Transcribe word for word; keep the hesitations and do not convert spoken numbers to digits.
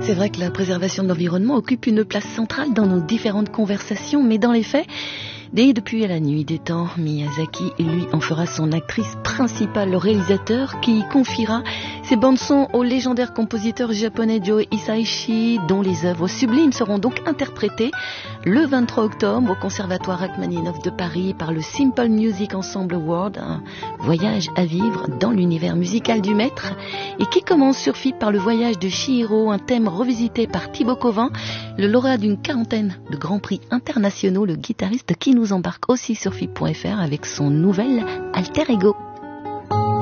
C'est vrai que la préservation de l'environnement occupe une place centrale dans nos différentes conversations, mais dans les faits, dès depuis la nuit des temps, Miyazaki, lui, en fera son actrice principale, le réalisateur qui confiera ses bandes-sons au légendaire compositeur japonais Joe Hisaishi, dont les œuvres sublimes seront donc interprétées le vingt-trois octobre au Conservatoire Rachmaninoff de Paris par le Simple Music Ensemble World, un voyage à vivre dans l'univers musical du maître, et qui commence sur F I P par le voyage de Chihiro, un thème revisité par Thibaut Covin, le lauréat d'une quarantaine de grands prix internationaux, le guitariste qui nous embarque aussi sur F I P point F R avec son nouvel alter ego.